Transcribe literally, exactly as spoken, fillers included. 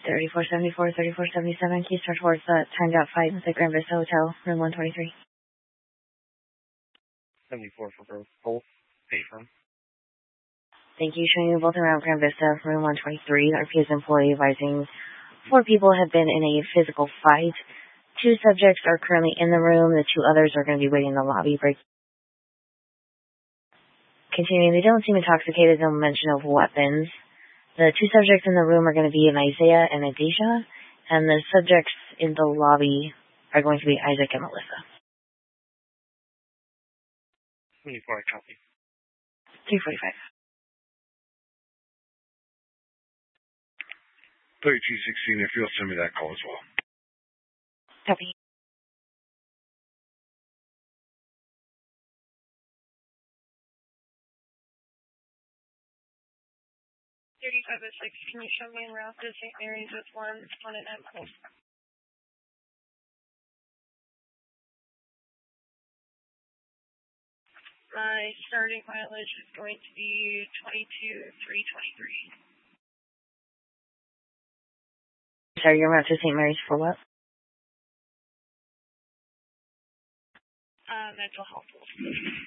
thirty-four seventy-four, thirty-four seventy-seven, Keys towards the timed out flight at Grand Vista Hotel, room one twenty-three. seventy-four for both, both, pay firm. Thank you. Showing you both around Grand Vista, room one twenty-three. R P S employee advising four people have been in a physical fight. Two subjects are currently in the room. The two others are going to be waiting in the lobby break. Continuing, they don't seem intoxicated. No mention of weapons. The two subjects in the room are going to be an Isaiah and a Deja, and the subjects in the lobby are going to be Isaac and Melissa. twenty-four, I copy. three forty-five. thirty-two sixteen, if you'll send me that call as well. Copy. thirty-five oh six, can you show me en route to Saint Mary's with one on an M? My starting mileage is going to be twenty-two three twenty-three. Sorry, you're en route to Saint Mary's for what? Uh, mental health.